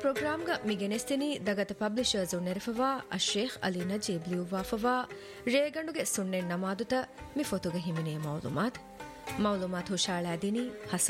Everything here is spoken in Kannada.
ಪ್ರೋಗ್ರಾಂಗ ಮಿಗೆನೆಸ್ತಿನಿ ದಗತ ಪಬ್ಲಿಷರ್ಸ್ ನೆರಫವಾ ಅಶೇಖ್ ಅಲಿ ನಜೀಬ್ ಲಿಯುವಾಫವಾ ರೇಗಂಡುಗೆ ಸುಣ್ಣೆ ನಮಾದುತ ಮಿಫೊತುಗ ಹಿಮಿನೆ ಮೌಲುಮಾತ್ ಹುಶಾಳಾದಿನಿ ಹಸ